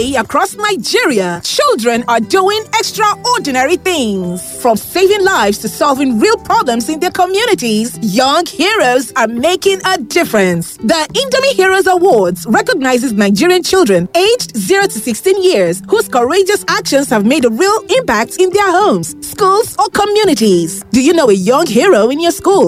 Today, across Nigeria, children are doing extraordinary things. From saving lives to solving real problems in their communities, young heroes are making a difference. The Indomie Heroes Awards recognizes Nigerian children aged 0 to 16 years whose courageous actions have made a real impact in their homes, schools, or communities. Do you know a young hero in your school?